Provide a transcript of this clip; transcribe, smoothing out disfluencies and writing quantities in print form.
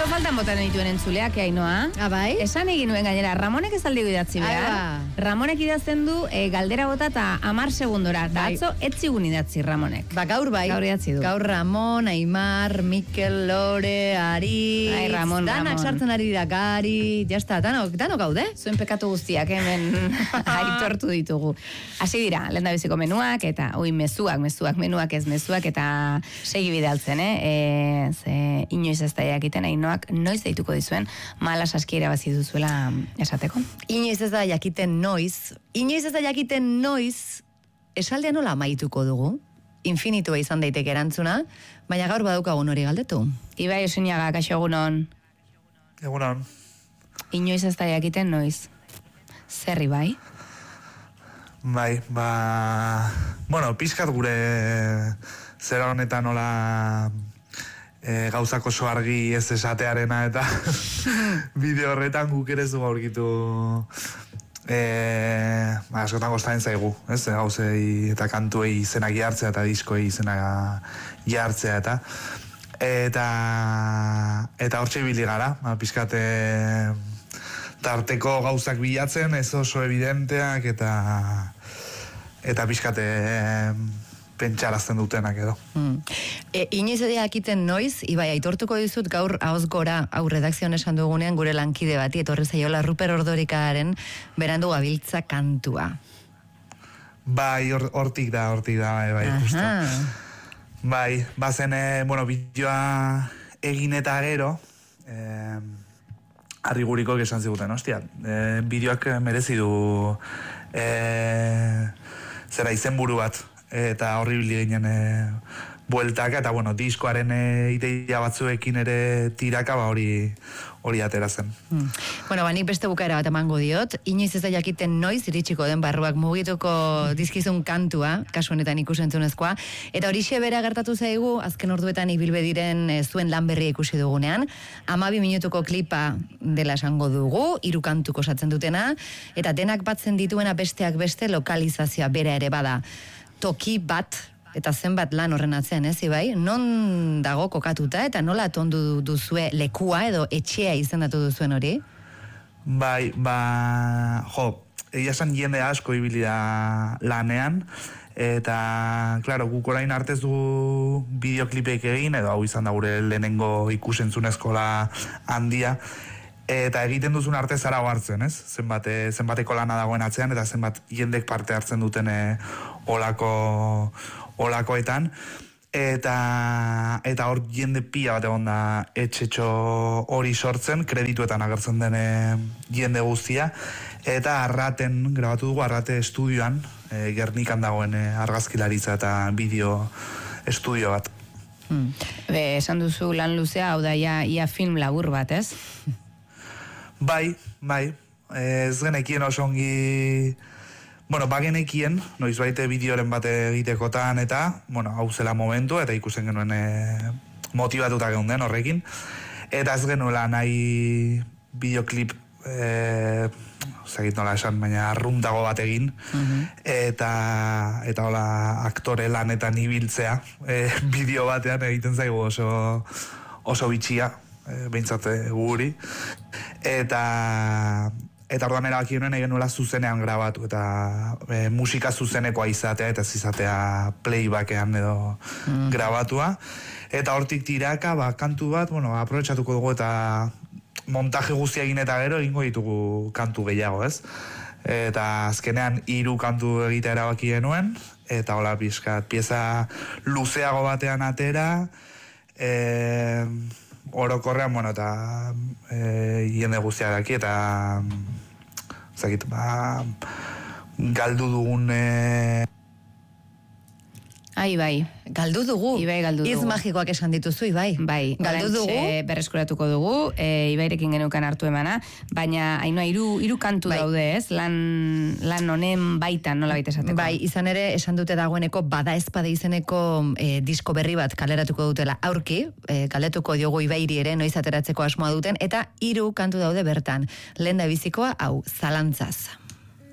faltan botan dituen entzuleak, Ainoa. Bai? Esan egin nuen gainera, Ramonek ez aldigu idatzi behar. Ramonek idazten du galdera bota eta 10 segundora. Da atzo, etzigun idatzi Ramonek. Gaur bai. Gaur idatzi du. Gaur Ramon, Aimar, Mikel, Lore, Ari... Ai, Ramon. Danak sartzen ari dira, Gari... Jazta, danok gaude? Zuen pekatu guztiak hemen aitortu ditugu. Hasi dira, lehen da biziko menuak, eta mezuak, menuak ez mezuak, eta segi bidaltzen, ze inoiz ez da jakiten, Ainoak noiz deituko dizuen, malas aski irabazi duzuela esateko. Inoiz ez da jakiten noiz, esaldean nola amaituko dugu? Infinitua izan daiteke erantzuna, baina gaur badaukagun hori galdetu. Ibai Osinaga, kaixo egunon. Egunon. Inoiz ez da jakiten noiz. Zer Ibai? Bai, bueno, pixkat gure zera honetan nola gauzak oso argi ez esatearena eta bideo horretan guk ere zu aurkitu askotan goztain zaigu, ez? Gauzei eta kantuei izenak jartzea eta diskoei izenak jartzea eta hortxe ibili gara, pixkat tarteko gauzak bilatzen, ez oso evidenteak eta pixkat pentsarazten dutenak edo. Inoiz edo jakiten noiz, Ibai, aitortuko dizut gaur ahoz gora, hau redakzioan esan dugunean gure lankide bati, etorri zaiola Ruper Ordorikaren berandu gabiltza kantua. Bai, hortik da, bai, justo. Bai, bazen, bideoa egin eta gero, Arriguriko esan ziguten, ostia, bideoak merezi du zera izenburu bat, eta horribili ginen bueltaka, eta diskoaren ideia batzuekin ere tiraka, hori atera zen. Nik beste bukaera bat emango diot, inoiz ez da jakiten noiz iritsiko den barruak mugituko dizkizun kantua, kasu honetan ikusentzunezkoa, eta horixe bera gertatu zaigu, azken orduetan ibilbe diren zuen lan berria ikusi dugunean, 12 minutuko klipa dela esango dugu, 3 kantuko osatzen dutena, eta denak batzen dituena besteak beste lokalizazioa bera ere bada. Toki bat, eta zenbat lan horren atzean, ez, Ibai? Non dago kokatuta, eta nola atondu duzue lekua edo etxea izendatu duzuen hori? Bai, egia esan jende asko ibili da lanean, eta, klaro, guk orain artez du bideoklipek egin, edo hau izan da gure lehenengo ikusentzunezko handia, eta egiten duzun arte zara hartzen, ez? Zenbateko lana dagoen atzean, eta zenbat jendek parte hartzen duten olakoetan, eta hor jende pila bat egon da etxetxo hori sortzen, kredituetan agertzen den jende guztia, eta Arraten, grabatu dugu Arrate estudioan, Gernikan dagoen argazkilaritza eta bideo estudio bat. Esan duzu lan luzea, hau da ia film labur bat, ez? Bai, ez genekien oso ongi, bagenekien, noiz baite bideoren bat egitekotan eta, hau zela momentu, eta ikusten genuen motibatuta geunden horrekin, eta ez genuela nahi bideoklip, zegit nola esan, baina arruntago bat egin, eta hola aktore lanetan ibiltzea, bideo batean egiten zaigu oso bitxia, behintzat guri, eta orduan erabaki honen egin nuela zuzenean grabatu, eta musika zuzenekoa izatea, eta izatea playbackean edo grabatua, eta hortik tiraka, kantu bat, aprobetxatuko dugu, eta montaje guztia egin eta gero egingo ditugu kantu gehiago, ez? Eta azkenean 3 kantu egitea erabaki genuen, eta hola pizkat, pieza luzeago batean atera, orokorrean, eta jende guztiaraki, eta galdu dugun Bai. Galdu dugu. Ibai galdu dugu. Iz magikoak esan dituzu, Ibai. Bai. Galdu dugu. Berreskuratuko dugu, Ibairekin genukan hartu emana, baina Ainoa 3 kantu daude, ez? Lan honen baitan, nola baita esateko. Bai, izan ere, esan dute dagoeneko bada ezpada izeneko disko berri bat kaleratuko dutela aurki, galdetuko diogu Ibairi ere noiz ateratzeko asmoa duten, eta 3 kantu daude bertan. Lehen da bizikoa, hau, Zalantzaz.